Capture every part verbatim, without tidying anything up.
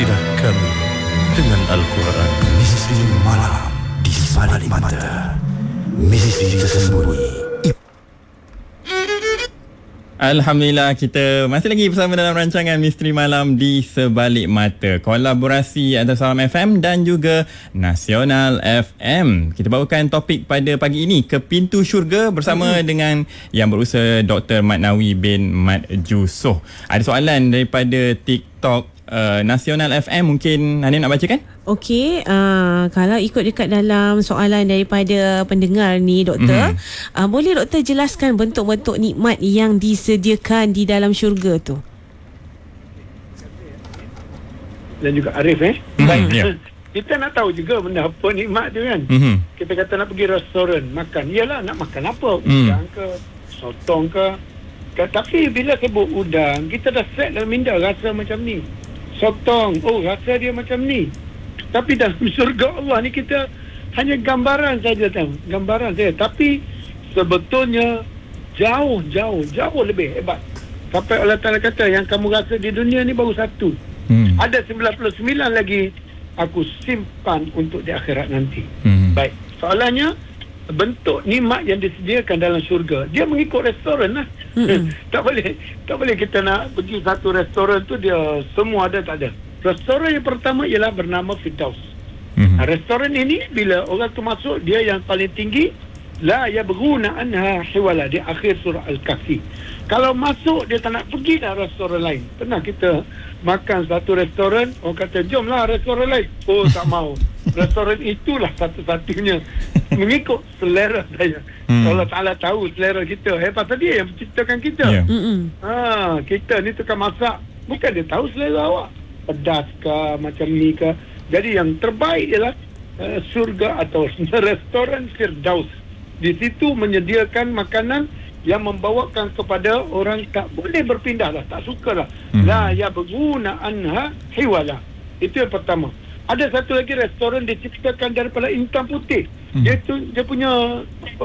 Ikutilah kami dengan Al-Quran. Misteri malam di sebalik mata. Misteri tersembunyi. Alhamdulillah, kita masih lagi bersama dalam rancangan Misteri Malam di Sebalik Mata, kolaborasi antara Salam F M dan juga Nasional F M. Kita bawakan topik pada pagi ini, ke pintu syurga, bersama hmm. dengan yang berusaha Doktor Mat Nawi bin Mat Jusoh. Ada soalan daripada TikTok Uh, Nasional F M, mungkin Hanin nak bacakan? Okey, uh, kalau ikut dekat dalam soalan daripada pendengar ni, Doktor, mm-hmm. uh, boleh Doktor jelaskan bentuk-bentuk nikmat yang disediakan di dalam syurga tu? Dan juga Arif eh mm-hmm. Baik, yeah. Kita nak tahu juga benda apa nikmat tu kan. mm-hmm. Kita kata nak pergi restoran makan, iyalah nak makan apa, udang mm. ke, sotong ke. Tapi bila sebut udang, kita dah set dalam minda rasa macam ni. Sotong, oh rasa dia macam ni. Tapi dalam syurga Allah ni kita hanya gambaran saja tahu, gambaran saja. Tapi sebetulnya jauh jauh jauh lebih hebat. Sampai Allah Taala kata yang kamu rasa di dunia ni baru satu. Hmm. Ada sembilan puluh sembilan lagi aku simpan untuk di akhirat nanti. Hmm. Baik. Soalannya, bentuk nikmat yang disediakan dalam syurga, dia mengikut restoran lah. Mm-hmm. tak boleh tak boleh kita nak pergi satu restoran tu dia semua ada, tak ada. Restoran yang pertama ialah bernama Firdaus. Mm-hmm. Nah, restoran ini bila orang tu masuk, dia yang paling tinggi, la yabghuna anha hiwala, di akhir surah Al-Kahfi. Kalau masuk dia tak nak pergi dah restoran lain. Pernah kita makan satu restoran, orang kata jomlah restoran lain, oh tak mau. Restoran itulah satu-satunya mengikut selera saya. Hmm. Allah Ta'ala tahu selera kita. Eh, pasal dia yang menciptakan kita. Yeah. Ha, kita ni tukang masak, bukan dia tahu selera awak. Pedas ke, macam ni ke. Jadi yang terbaik ialah uh, surga atau restoran Firdaus. Di situ menyediakan makanan yang membawakan kepada orang tak boleh berpindah lah, tak suka lah. Hmm. La yabghuna anha hiwala. Itu yang pertama. Ada satu lagi restoran diciptakan daripada intan putih. Hmm. Dia tu dia punya apa,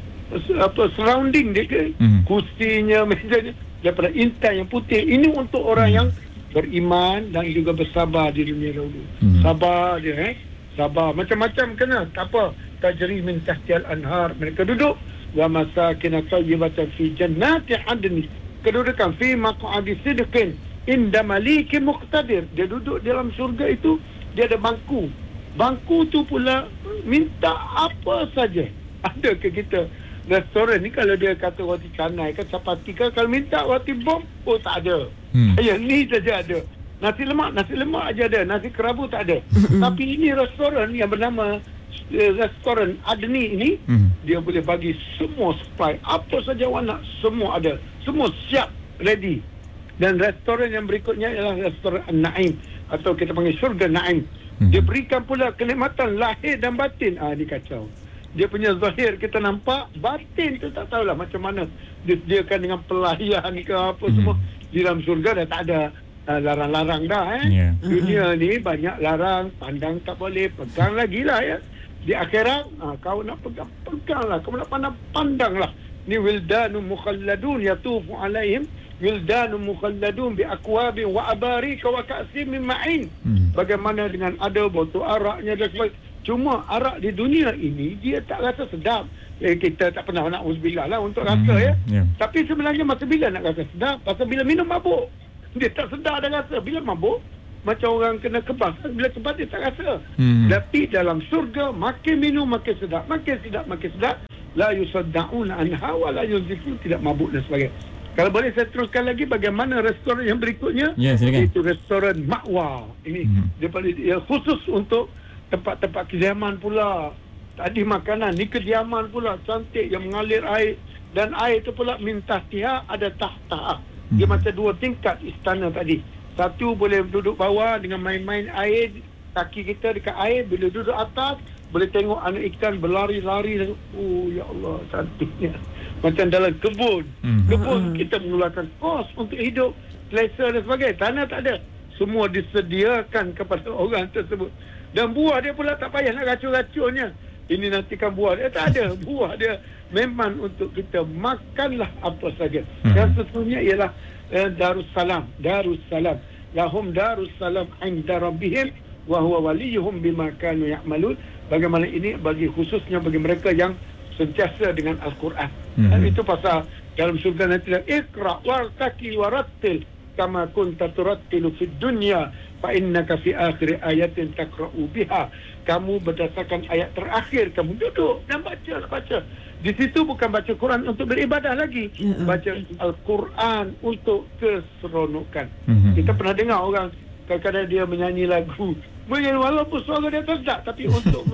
apa surrounding dia ke, hmm. kursinya, mejanya daripada intan yang putih. Ini untuk orang hmm. yang beriman dan juga bersabar di dunia dahulu. Hmm. Sabar dia eh. Sabar macam-macam kena, tak apa. Tajri min tahtial anhar. Mereka duduk wa masakin tayyibatan fi jannati adn. Kedudukan fi maq'adi sidqin inda malikin muqtadir. Dia duduk dalam syurga itu, dia ada bangku. Bangku tu pula minta apa saja. Ada ke kita restoran ni kalau dia kata roti canai ke chapati ke, kalau minta roti bom, oh tak ada. Hmm. Ya ni saja ada. Nasi lemak, nasi lemak aja ada. Nasi kerabu tak ada. Tapi ini restoran yang bernama uh, restoran Adni ini, hmm. dia boleh bagi semua supply. Apa saja awak nak, semua ada. Semua siap, ready. Dan restoran yang berikutnya ialah restoran An-Naim, atau kita panggil syurga Naim. Hmm. Dia berikan pula kenikmatan lahir dan batin. Ah, ni kacau. Dia punya zahir kita nampak, batin tu tak tahulah macam mana. Disediakan dengan pelayan ke apa hmm. semua. Di dalam syurga dah tak ada uh, larang-larang dah eh. Yeah. Dunia ni banyak larang, pandang tak boleh, pegang lagi lah ya. Di akhirat, ah, kau nak pegang, pegang lah. Kau nak pandang, pandang lah. Ni wildanu mukhalladun yatufu alaihim wildanu mukhalladun bi akwabin wa abarika wa ka'sim min ma'in. Hmm. Bagaimana dengan ada botol araknya dan sebagainya. Cuma arak di dunia ini dia tak rasa sedap. Eh, kita tak pernah nak uzbillah lah untuk rasa hmm. ya. Yeah. Tapi sebenarnya masa bila nak rasa sedap? Pasal bila minum mabuk, dia tak sedar dah rasa. Bila mabuk, macam orang kena kebas. Bila kebas dia tak rasa. Hmm. Tapi dalam surga makin minum makin sedap, makin sedap makin sedap. La yusaddauna anha wa la yunzifun, tidak mabuk dan sebagainya. Kalau boleh saya teruskan lagi bagaimana restoran yang berikutnya. Ya, silakan. Itu restoran Ma'wa. Ini hmm. dia paling ya, khusus untuk tempat-tempat kediaman pula. Tadi makanan, ni kediaman pula cantik yang mengalir air, dan air itu pula min tahtiha ada tahta. Dia hmm. macam dua tingkat istana tadi. Satu boleh duduk bawah dengan main-main air, kaki kita dekat air, bila duduk atas boleh tengok anak ikan berlari-lari. Oh ya Allah, cantiknya. Macam dalam kebun. Hmm. Kebun kita mengeluarkan kos untuk hidup, selesa dan sebagainya. Tanah tak ada. Semua disediakan kepada orang tersebut. Dan buah dia pula tak payah nak racun-racunnya. Ini nantikan buah dia, tak ada. Buah dia memang untuk kita makanlah apa saja. Hmm. Yang sesungguhnya ialah eh, Darussalam. Darussalam. lahum darussalam 'inda rabbihim wa huwa waliyuhum bima kanu ya'malun. Bagaimana ini bagi khususnya bagi mereka yang sentiasa dengan Al-Quran. Hmm. Dan itu pasal dalam surga nanti, Iqra wartaqi warattil kama kunta turattilu fid dunya fa innaka fi akhir ayatin taqra'u biha. Kamu berdasarkan ayat terakhir kamu duduk dan baca baca. Di situ bukan baca Quran untuk beribadah lagi, hmm. baca Al-Quran untuk keseronokan. Hmm. Kita pernah dengar orang kadang-kadang dia menyanyi lagu, walaupun suara dia terdak, tapi untuk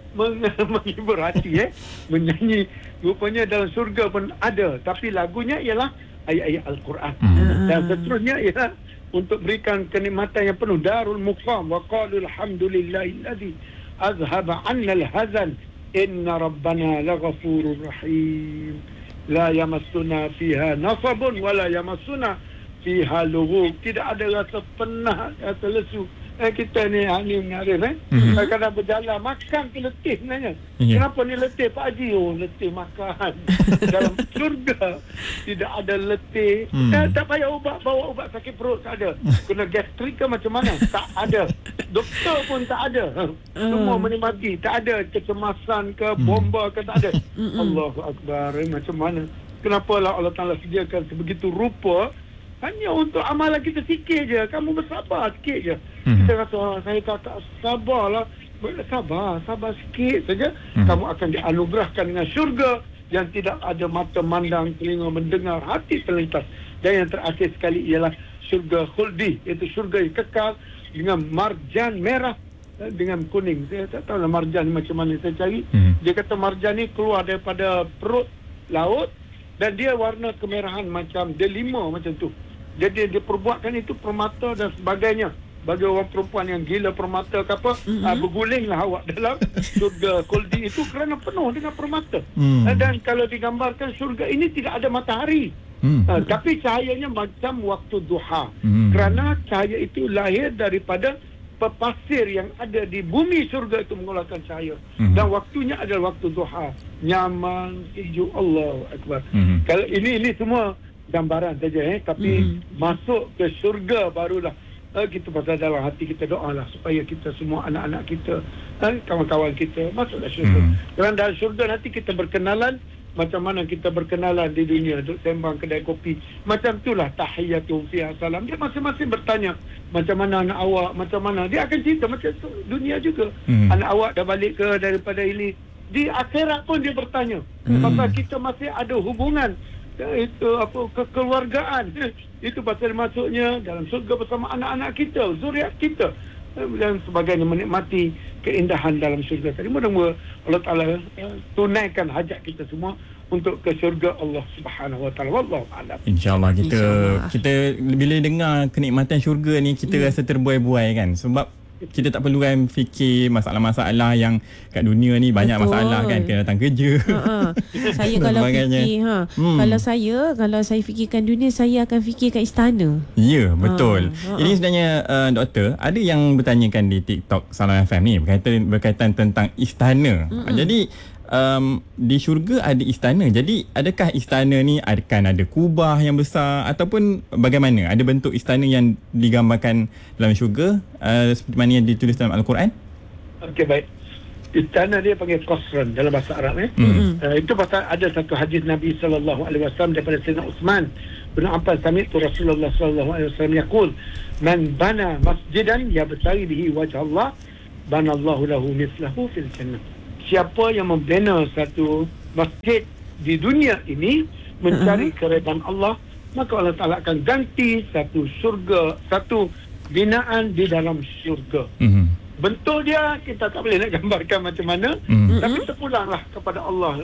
menghibur hati, eh menyanyi. Rupanya dalam surga pun ada, tapi lagunya ialah ayat-ayat Al-Quran. Hmm. Dan seterusnya ialah untuk berikan kenikmatan yang penuh. Darul muqam wa qalu alhamdulillahillazi azhaba 'anna al-hazan inna rabbana laghafurur rahim la yamassuna fiha nasabun wa la yamassuna fiha lughub. Tidak ada rasa penat, rasa lesu. Eh, kita ni ni mengarif eh. Mm-hmm. Kadang-kadang berjalan makan ke letih sebenarnya. Yeah. Kenapa ni letih Pak Haji? Oh, letih makan. Dalam surga tidak ada letih. Mm. Eh, tak payah ubat, bawa ubat sakit perut, tak ada. Kena gastrik ke macam mana? Tak ada. Doktor pun tak ada. Semua menikmati. Tak ada kecemasan ke, bomba ke, tak ada. Allahu Akbar. Eh, macam mana? Kenapalah Allah Ta'ala sediakan sebegitu rupa hanya untuk amalan kita sikit je. Kamu bersabar sikit je. Hmm. Kita rasa, oh, saya tak, tak sabarlah. Sabar, sabar sikit saja. Hmm. Kamu akan dianugerahkan dengan syurga yang tidak ada mata mandang, telinga mendengar, hati terlintas. Dan yang terakhir sekali ialah syurga khuldi, iaitu syurga yang kekal dengan marjan merah dengan kuning. Saya tak tahu lah marjan ni macam mana saya cari. Hmm. Dia kata marjan ni keluar daripada perut laut dan dia warna kemerahan macam delima macam tu. Jadi dia perbuatkan itu permata dan sebagainya. Bagi orang perempuan yang gila permata ke apa, mm-hmm. uh, bergulinglah awak dalam syurga khuldi itu kerana penuh dengan permata. Mm. Uh, dan kalau digambarkan syurga ini tidak ada matahari. Mm. Uh, tapi cahayanya macam waktu duha. Mm. Kerana cahaya itu lahir daripada pepasir yang ada di bumi syurga itu mengeluarkan cahaya. Mm. Dan waktunya adalah waktu duha. Nyaman, sejuk, Allahu Akbar. Mm. Kalau ini ini semua gambaran saja, eh tapi mm. masuk ke syurga barulah uh, kita pasal dalam hati kita doalah supaya kita semua anak-anak kita, uh, kawan-kawan kita masuklah syurga. Mm. Dalam dalam syurga nanti kita berkenalan macam mana kita berkenalan di dunia, duduk sembang kedai kopi. Macam itulah tahiyyatuhum fiha salam. Dia masing-masing bertanya macam mana anak awak, macam mana. Dia akan cerita macam tu, dunia juga. Mm. Anak awak dah balik ke daripada ini. Di akhirat pun dia bertanya. Mm. Pasal kita masih ada hubungan, itu apa, kekeluargaan. Itu pasal masuknya dalam surga bersama anak-anak kita, zuriat kita dan sebagainya, menikmati keindahan dalam syurga tadi. Mudah-mudahan Allah Ta'ala uh, tunaikan hajat kita semua untuk ke syurga Allah Subhanahu Wa Ta'ala. Wallahu a'lam. InsyaAllah kita InsyaAllah. kita bila dengar kenikmatan syurga ni kita yeah. rasa terbuai-buai kan, sebab kita tak perlu kan fikir masalah-masalah yang kat dunia ni. Banyak Betul. masalah kan, kena datang kerja. Ha-ha. Saya kalau fikir ha, hmm. kalau saya kalau saya fikirkan dunia, saya akan fikirkan istana. Ya, betul. Ha. Ini sebenarnya uh, doktor, ada yang bertanyakan di TikTok Salam F M ni berkaitan berkaitan tentang istana. Mm-mm. Jadi um, di syurga ada istana. Jadi adakah istana ni akan ada kubah yang besar ataupun bagaimana? Ada bentuk istana yang digambarkan dalam syurga uh, seperti mana yang ditulis dalam Al-Quran? Okey, baik. Istana dia panggil qasran dalam bahasa Arab, eh. Mm. Uh, itu pasal ada satu hadis Nabi sallallahu alaihi wasallam daripada Sayyidina Uthman bin Affan, sami'tu Rasulullah sallallahu alaihi wasallam yaqul, man bana masjidan yabtaghi bihi wajh Allah, banallahu lahu mithlahu fil jannah. Siapa yang membina satu masjid di dunia ini mencari uh-huh. keredaan Allah, maka Allah Ta'ala akan ganti satu syurga, satu binaan di dalam syurga. Uh-huh. Bentuk dia kita tak boleh nak gambarkan macam mana, uh-huh. tapi terpulanglah kepada Allah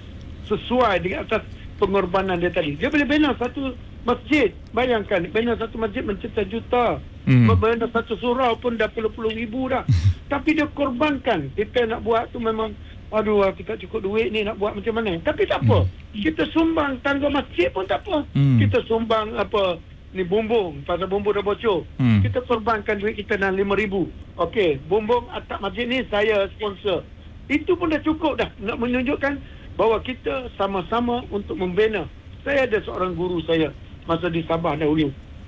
sesuai dengan atas pengorbanan dia tadi. Dia boleh bina satu masjid. Bayangkan, bina satu masjid mencipta juta. Hmm. Bina satu surau pun dah puluh-puluh ribu dah. Tapi dia korbankan. Kita nak buat tu memang, aduh, kita cukup duit ni nak buat macam mana. Tapi tak apa. Hmm. Kita sumbang tangga masjid pun tak apa. Hmm. Kita sumbang apa, ni bumbung. Pasal bumbung dah bocor. Hmm. Kita korbankan duit kita dalam lima ribu. Okey, bumbung atap masjid ni saya sponsor. Itu pun dah cukup dah. Nak menunjukkan bahawa kita sama-sama untuk membina. Saya ada seorang guru saya masa di Sabah dahulu.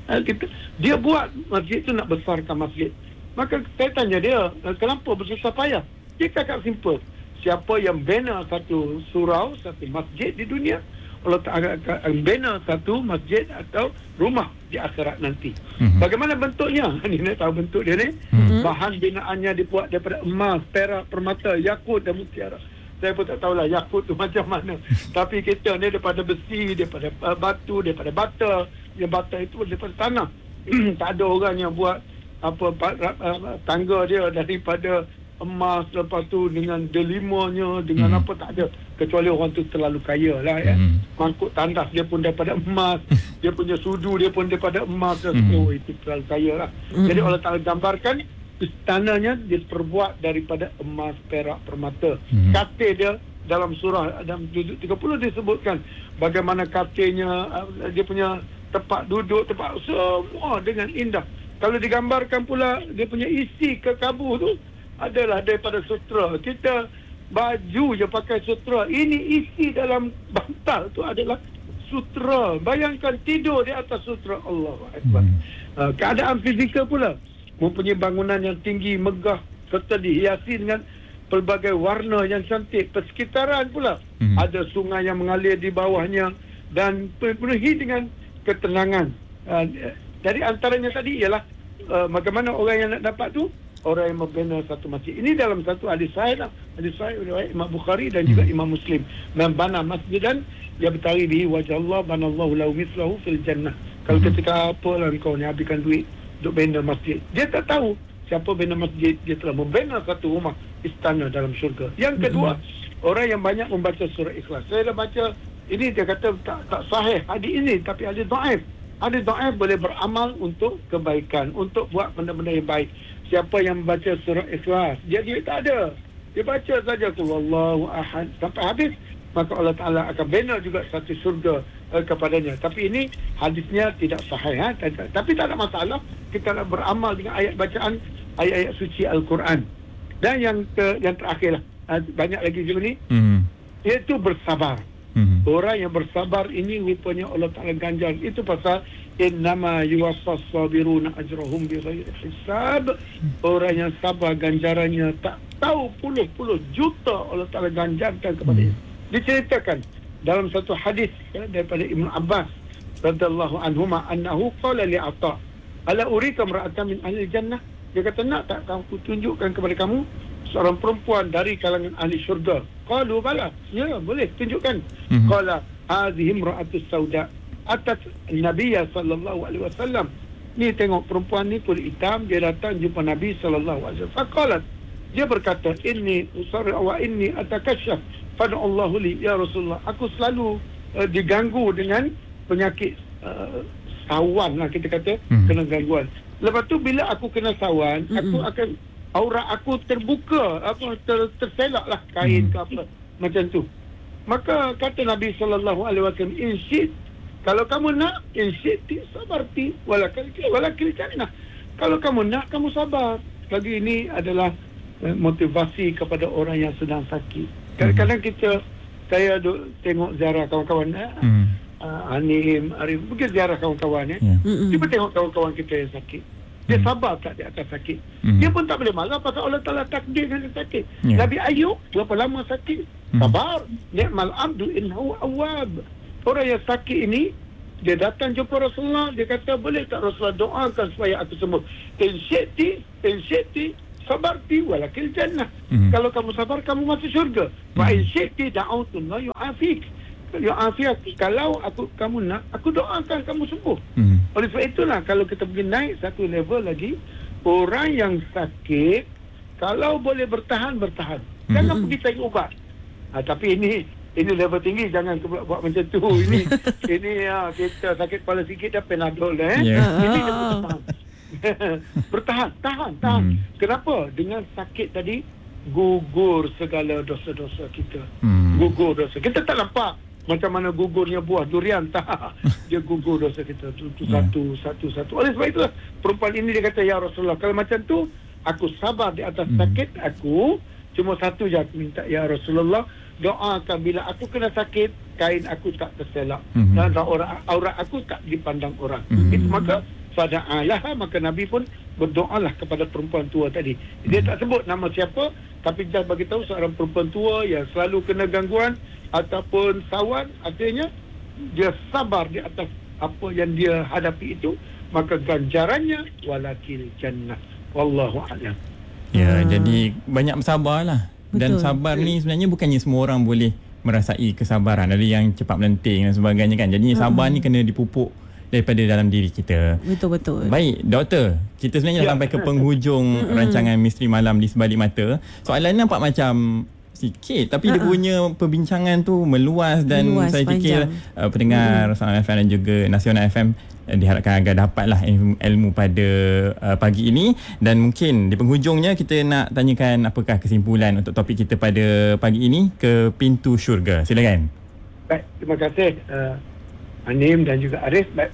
Uh, kita, dia buat masjid tu nak besarkan masjid. Maka saya tanya dia, uh, kenapa bersusah payah? Dia cakap simple. Siapa yang bina satu surau, satu masjid di dunia, Allah Ta'ala akan bina satu masjid atau rumah di akhirat nanti. Mm-hmm. Bagaimana bentuknya? Ni nak tahu bentuk dia ni. Mm-hmm. Bahan binaannya dibuat daripada emas, perak, permata, yakut dan mutiara. Saya pun tak tahulah yakut tu macam mana. Tapi kita ni daripada besi, daripada uh, batu, daripada bata. Yang bata itu daripada tanah. Tak ada orang yang buat apa uh, tangga dia daripada emas, lepas tu dengan delimanya, dengan hmm. apa, tak ada. Kecuali orang tu terlalu kaya lah ya. Hmm. Mangkuk tandas dia pun daripada emas, dia punya sudu dia pun daripada emas. Hmm. Oh, itu terlalu kaya lah. Hmm. Jadi Allah Ta'ala gambarkan istananya diperbuat daripada emas, perak, permata. Hmm. Katil dia dalam surah dalam tiga puluh disebutkan bagaimana katilnya, dia punya tempat duduk, tempat semua dengan indah. Kalau digambarkan pula dia punya isi kekabu tu adalah daripada sutra. Kita baju je pakai sutra. Ini isi dalam bantal tu adalah sutra. Bayangkan tidur di atas sutra. Allahu Akbar. Hmm. Uh, keadaan fizikal pula, mempunyai bangunan yang tinggi, megah, serta dihiasi dengan pelbagai warna yang cantik. Persekitaran pula hmm. ada sungai yang mengalir di bawahnya dan penuhi dengan ketenangan. Uh, dari antaranya tadi ialah uh, bagaimana orang yang nak dapat tu, orang yang membina satu masjid. Ini dalam satu hadis sahih lah. Hadis sahih riwayat Imam Bukhari dan juga hmm. Imam Muslim. Man bana masjidan yabtaghi bihi wajh Allah banallahu lahu mithlahu fil jannah. Kalau hmm. ketika apalah kau ni habiskan duit untuk bina masjid, dia tak tahu siapa bina masjid, dia telah membina satu rumah istana dalam syurga. Yang kedua, hmm. orang yang banyak membaca surah Ikhlas. Saya dah baca ini, dia kata tak, tak sahih hadis ini, tapi hadis dhaif. Hadis dhaif boleh beramal untuk kebaikan, untuk buat benda-benda yang baik. Siapa yang membaca surah Ikhlas, dia duit tak ada, dia baca saja tu Wallahu ahad sampai habis, maka Allah Ta'ala akan bina juga satu syurga uh, kepadanya. Tapi ini hadisnya tidak sahih, ha? Tapi tak ada masalah, kita nak beramal dengan ayat bacaan ayat-ayat suci Al-Quran. Dan yang ke, yang terakhir lah, uh, banyak lagi juga ni, mm-hmm. iaitu bersabar. Mm-hmm. Orang yang bersabar ini rupanya Allah Ta'ala ganjar. Itu pasal innama yuwaffas sabiruna ajrahum bighairi hisab. Orang yang sabar ganjarannya tak tahu puluh-puluh juta Allah Ta'ala ganjarkan kepadanya. Hmm. Diceritakan dalam satu hadis ya, daripada Ibn Abbas radhiyallahu anhuma annahu qala li Atha ala urika imra'atan min ahli jannah. Dia kata, nak tak aku tunjukkan kepada kamu seorang perempuan dari kalangan ahli syurga? Qalu bala, ya boleh tunjukkan. Hmm. Qala hadhihi imra'atus sauda atas Nabi sallallahu alaihi wasallam. Ni tengok perempuan ni kulit hitam, dia datang jumpa Nabi sallallahu alaihi wasallam. Faqalat, dia berkata, inni usarri wa inni atakashaf fad'allahu li ya Rasulullah. Aku selalu uh, diganggu dengan penyakit uh, sawan lah, kita kata hmm. kena gangguan. Lepas tu bila aku kena sawan, hmm. aku akan aurat aku terbuka, apa ter, terselak lah kain hmm. ke apa macam tu. Maka kata Nabi sallallahu alaihi wasallam, insyid, kalau kamu nak, insyid sabarti walakil walakil jannah. Kalau kamu nak, kamu sabar. Lagi ini adalah eh, motivasi kepada orang yang sedang sakit. Kadang-kadang kita, saya duk tengok ziarah kawan-kawan eh, hmm. uh, Anim, Arif, pergi ziarah kawan-kawan eh. Yeah. Cuba tengok kawan-kawan kita yang sakit. Dia sabar tak di atas sakit. Mm. Dia pun tak boleh marah pasal Allah Ta'ala takdirkan dia sakit. Yeah. Nabi Ayub berapa lama sakit? Mm. Sabar. Ni'mal abdu innahu awwab. Orang yang sakit ini, dia datang jumpa Rasulullah, dia kata, boleh tak Rasulullah doakan supaya aku sembuh? Insyati, insyati, sabarti walakil jannah. Mm. Kalau kamu sabar, kamu masuk syurga. Wa insyati da'autullah yu'afik. Yu'afik. Kalau aku kamu nak, aku doakan kamu sembuh. Mm. Oleh sebab itulah, kalau kita pergi naik satu level lagi, orang yang sakit, kalau boleh bertahan, bertahan. Jangan mm. pergi cari ubat. Ha, tapi ini ini level tinggi, jangan buat, buat macam tu. Ini ini ya, kita sakit kepala sikit dah Panadol eh. Yeah. Ini dia bertahan. bertahan, tahan, tahan. Mm. Kenapa? Dengan sakit tadi gugur segala dosa-dosa kita. Mm. Gugur dosa. Kita tak nampak macam mana gugurnya buah durian, tak. Dia gugur dosa kita tu, tu yeah. satu satu satu. Oleh sebab itulah perempuan ini dia kata, ya Rasulullah, kalau macam tu aku sabar di atas mm. sakit aku, cuma satu je aku minta, ya Rasulullah, doakan bila aku kena sakit, kain aku tak terselak mm-hmm. dan aurat, aurat aku tak dipandang orang. Mm-hmm. Itu maka fada'alaha, maka Nabi pun berdoalah kepada perempuan tua tadi. Dia tak sebut nama siapa, tapi dia bagi tahu seorang perempuan tua yang selalu kena gangguan ataupun sawan, artinya dia sabar di atas apa yang dia hadapi itu, maka ganjarannya walakil jannah. Wallahu a'lam. Ya, hmm. jadi banyak bersabarlah. Dan Betul. sabar ni sebenarnya bukannya semua orang boleh merasai kesabaran. Ada yang cepat melenting dan sebagainya kan. Jadi hmm. sabar ni kena dipupuk daripada dalam diri kita. Betul-betul. Baik, doktor. Kita sebenarnya ya. sampai ke penghujung rancangan Misteri Malam di Sebalik Mata. Soalan ni nampak macam sikit, tapi uh-uh. dia punya perbincangan tu meluas dan meluas, saya fikir uh, pendengar mm. Salam F M dan juga Nasional F M uh, diharapkan agar dapatlah ilmu, ilmu pada uh, pagi ini. Dan mungkin di penghujungnya kita nak tanyakan apakah kesimpulan untuk topik kita pada pagi ini, ke pintu syurga. Silakan. Baik, terima kasih uh, Anim dan juga Arif. Baik.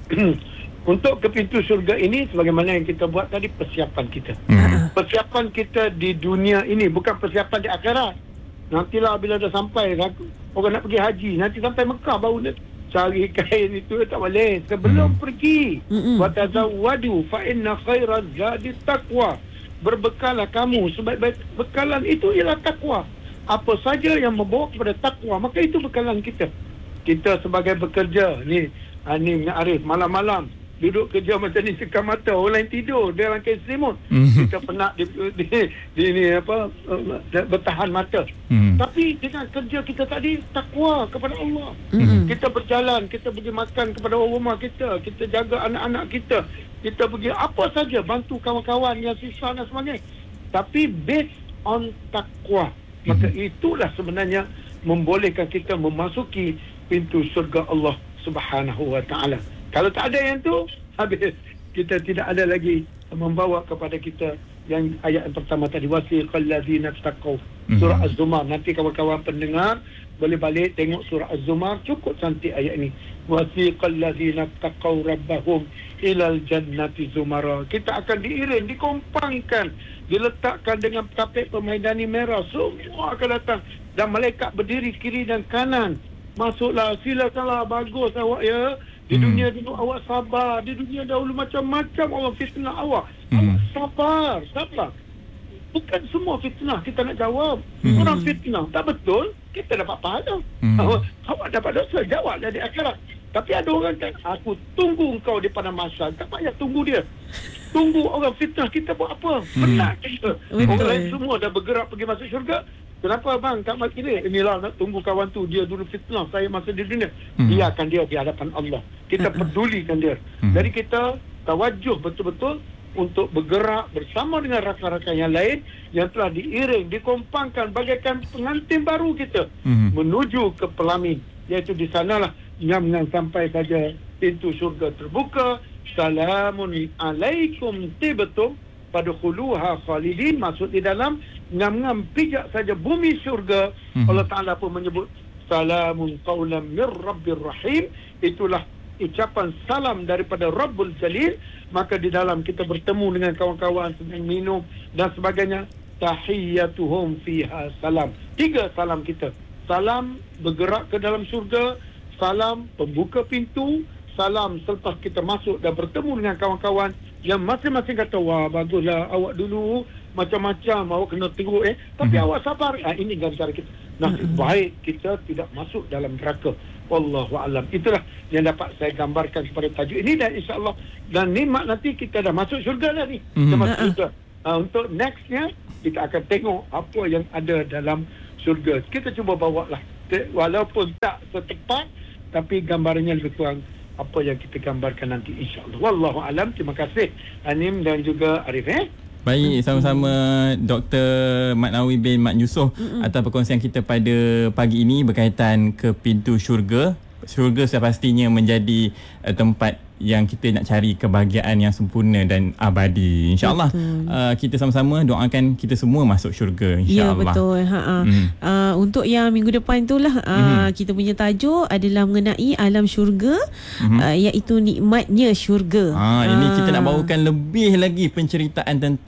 Untuk ke pintu syurga ini, sebagaimana yang kita buat tadi, persiapan kita. Mm. Persiapan kita di dunia ini, bukan persiapan di akhirat. Nantilah bila dah sampai, orang nak pergi haji, nanti sampai Mekah baru nak cari kain itu, tak boleh. Sebelum hmm. pergi, wa tazawwadu fa inna khairaz zadi taqwa. Berbekalah kamu, sebaik-baik bekalan itu ialah takwa. Apa saja yang membawa kepada takwa, maka itu bekalan kita. Kita sebagai bekerja ni, Anim dengan Arif, malam-malam duduk kerja macam ni, cekam mata, orang lain tidur, dia rangkai selimut. Mm-hmm. Kita penat di, di, di ni apa uh, bertahan mata. Mm-hmm. Tapi dengan kerja kita tadi, takwa kepada Allah. Mm-hmm. Kita berjalan, kita pergi makan kepada orang rumah kita, kita jaga anak-anak kita, kita pergi apa saja, bantu kawan-kawan yang sisa dan sebagainya. Tapi based on takwa. Maka mm-hmm. itulah sebenarnya membolehkan kita memasuki pintu surga Allah Subhanahu wa taala. Kalau tak ada yang tu, habis. Kita tidak ada lagi membawa kepada kita yang ayat yang pertama tadi, wasiqal ladzina taqaw. Surah mm-hmm. Az-Zumar. Nanti kawan-kawan pendengar boleh balik tengok surah Az-Zumar, cukup cantik ayat ini. Wasiqal ladzina taqaw rabbahum ilal jannati zumara. Kita akan diiring, dikompangkan, diletakkan dengan kapet permaidani merah. Semua akan datang dan malaikat berdiri kiri dan kanan. Masuklah, silakanlah, bagus awak ya. Di hmm. dunia dulu awak sabar. Di dunia dahulu macam-macam orang fitnah awak. Hmm. Awak sabar, sabar. Bukan semua fitnah kita nak jawab. Hmm. Orang fitnah, tak betul, kita dapat pahala. Hmm. Awak, awak dapat dosa, jawab dari akhirat. Tapi ada orang kan, aku tunggu engkau di padang mahsyar. Tak payah tunggu dia. Tunggu orang fitnah kita buat apa? Penat hmm. kita. Orang lain semua dah bergerak pergi masuk syurga. Kenapa bang tak mati dia? Inilah nak tunggu kawan tu, dia dulu fitnah saya masa di dunia. Hmm. Biarkan dia di hadapan Allah. Kita pedulikan dia. Hmm. Jadi kita tawajuh betul-betul untuk bergerak bersama dengan rakan-rakan yang lain yang telah diiring, dikompangkan bagaikan pengantin baru kita hmm. menuju ke pelamin. Iaitu di sanalah ngam-ngam sampai saja pintu syurga terbuka. Salamun alaikum tibtum fadkhuluha khalidin. Masuk di dalam, ngam-ngam pijak saja bumi syurga. Mm-hmm. Allah Ta'ala pun menyebut salamun qawlan mir rabbir rahim. Itulah ucapan salam daripada Rabbul Jalil. Maka di dalam kita bertemu dengan kawan-kawan, sedang minum dan sebagainya. Tahiyyatuhum fiha salam. Tiga salam kita. Salam bergerak ke dalam syurga, salam pembuka pintu, salam selepas kita masuk dan bertemu dengan kawan-kawan yang masing-masing kata, wah baguslah awak dulu macam-macam, awak kena teruk eh tapi mm-hmm. awak sabar. Ha, ini cara kita. Nah, mm-hmm. baik kita tidak masuk dalam neraka. Wallahu alam. Itulah yang dapat saya gambarkan kepada tajuk ini, dan insya-Allah dan nikmat nanti kita dah masuk syurga dah ni. Mm-hmm. Kita masuk syurga. Uh, untuk nextnya kita akan tengok apa yang ada dalam syurga. Kita cuba bawalah, walaupun tak setepat tapi gambarannya lebih kurang apa yang kita gambarkan nanti, insya-Allah. Wallahu alam. Terima kasih Anim dan juga Arif eh. Baik, sama-sama Doktor Mat Nawi bin Mat Yusof mm-hmm. atas perkongsian kita pada pagi ini berkaitan ke pintu syurga. Syurga sudah pastinya menjadi uh, tempat yang kita nak cari kebahagiaan yang sempurna dan abadi. InsyaAllah uh, kita sama-sama doakan kita semua masuk syurga, insyaAllah. Ya, betul. Ha-ha. Mm. Uh, untuk yang minggu depan itulah uh, mm-hmm. kita punya tajuk adalah mengenai alam syurga, mm-hmm. uh, iaitu nikmatnya syurga. Ha, ini uh. kita nak bawakan lebih lagi penceritaan tentang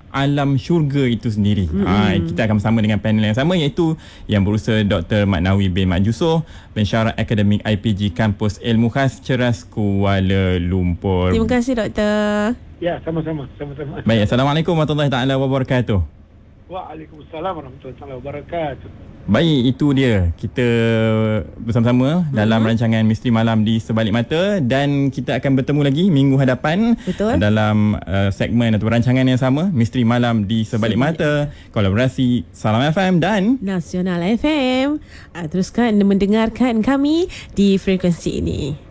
alam syurga itu sendiri. Mm-hmm. Ha, kita akan bersama dengan panel yang sama, iaitu yang berusaha Doktor Mat Nawi bin Mat Yusof, pensyarah akademik I P G Kampus Ilmu Khas Ceras Kuala Lumpur. Terima kasih Doktor. Ya, sama-sama. Sama-sama. Baik, Assalamualaikum warahmatullahi taala wabarakatuh. Waalaikumsalam warahmatullahi wabarakatuh. Baik, itu dia. Kita bersama-sama mm-hmm. dalam rancangan Misteri Malam di Sebalik Mata, dan kita akan bertemu lagi minggu hadapan. Betul. Dalam uh, segmen atau rancangan yang sama, Misteri Malam di Sebalik, Sebalik Mata, kolaborasi Salam F M dan Nasional F M. Uh, teruskan mendengarkan kami di frekuensi ini.